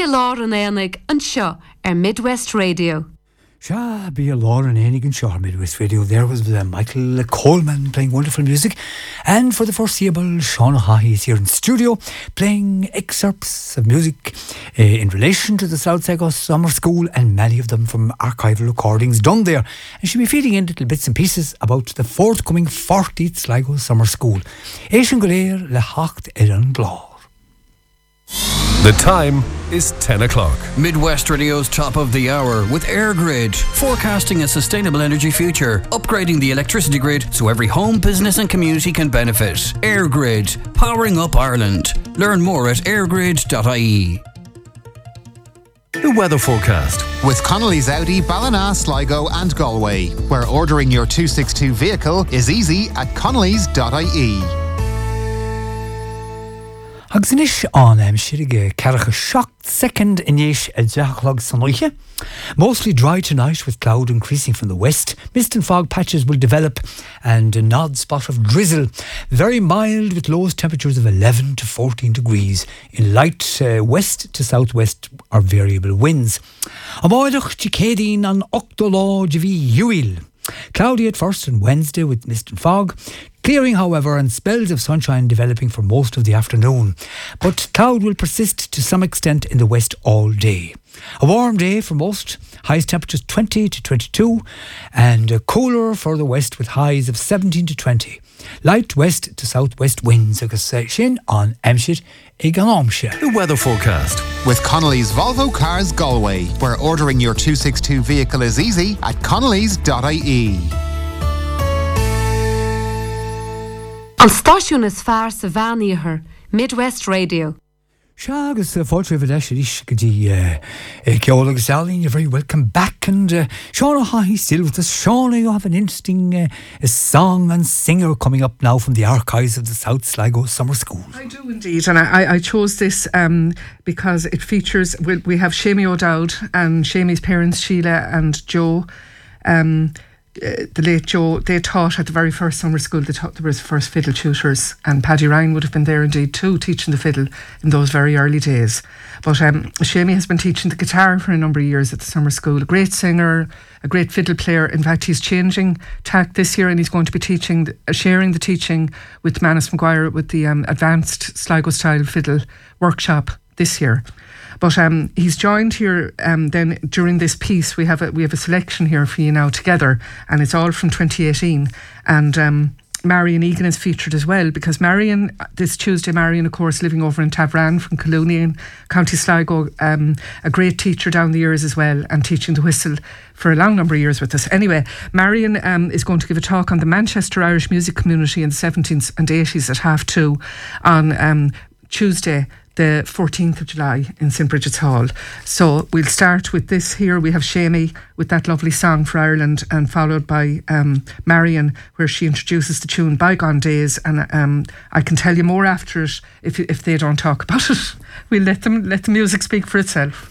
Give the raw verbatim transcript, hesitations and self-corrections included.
lár an éanaig an seo ar Midwest Radio. Sha, be a law and Enig and Shaw Midwest Radio. There was uh, Michael Coleman playing wonderful music, and for the foreseeable, Sean O'Hahy is here in studio playing excerpts of music uh, in relation to the South Sligo Summer School, and many of them from archival recordings done there. And she'll be feeding in little bits and pieces about the forthcoming fortieth Sligo Summer School. Éisian Goléir le Hacht Eran Glár. The time is ten o'clock. Midwest Radio's top of the hour with AirGrid, forecasting a sustainable energy future, upgrading the electricity grid so every home, business and community can benefit. AirGrid, powering up Ireland. Learn more at airgrid dot I E. The weather forecast with Connolly's Audi, Ballina, Sligo and Galway, where ordering your two sixty-two vehicle is easy at connellys dot I E. Agus inis an am sirig Carcha shocked second inis a jachlog sanoiche. Mostly dry tonight with cloud increasing from the west. Mist and fog patches will develop and an odd spot of drizzle. Very mild with lowest temperatures of eleven to fourteen degrees. In light uh, west to southwest are variable winds. Amoidach Chicadine an Octolá Javi Uil. Cloudy at first on Wednesday with mist and fog. Clearing, however, and spells of sunshine developing for most of the afternoon. But cloud will persist to some extent in the west all day. A warm day for most, highest temperatures twenty to twenty-two, and a cooler for the west with highs of seventeen to twenty. Light west to southwest winds agus sin on Emshit ag an Amshe. The weather forecast with Connolly's Volvo Cars Galway, where ordering your two sixty-two vehicle is easy at connellys dot I E. An stáisiún is fearr sa bheanaíochar, Midwest Radio. Sha, agus uh, fáilte bh leis is go dtí ceol agus Aline, you're very welcome back. And uh, Sean O'Hahy still with us. Sean, you have an interesting uh, a song and singer coming up now from the archives of the South Sligo Summer School. I do indeed, and I, I chose this um, because it features, we, we have Shamie O'Dowd and Shamie's parents, Sheila and Joe. Um, Uh, the late Joe, they taught at the very first summer school. They taught, there was the first fiddle tutors, and Paddy Ryan would have been there indeed too, teaching the fiddle in those very early days. But um, Shamie has been teaching the guitar for a number of years at the summer school. A great singer, a great fiddle player. In fact, he's changing tack this year, and he's going to be teaching, uh, sharing the teaching with Manus Maguire with the um, advanced Sligo style fiddle workshop this year. But um, he's joined here um, then during this piece. We have a, we have a selection here for you now together, and it's all from twenty eighteen. And um, Marion Egan is featured as well, because Marion, this Tuesday, Marion, of course, living over in Tavran from Colonial in County Sligo, um, a great teacher down the years as well, and teaching the whistle for a long number of years with us. Anyway, Marion um, is going to give a talk on the Manchester Irish music community in the seventies and eighties at half two on um, Tuesday, the fourteenth of July in Saint Bridget's Hall. So we'll start with this here. We have Shamie with that lovely song for Ireland, and followed by um, Marion, where she introduces the tune Bygone Days. And um, I can tell you more after it if if they don't talk about it. We'll let them let the music speak for itself.